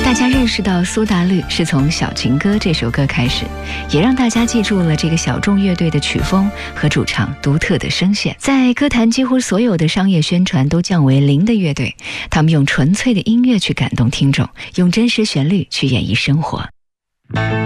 大家认识到苏打绿是从《小情歌》这首歌开始，也让大家记住了这个小众乐队的曲风和主唱独特的声线。在歌坛几乎所有的商业宣传都降为零的乐队，他们用纯粹的音乐去感动听众，用真实旋律去演绎生活。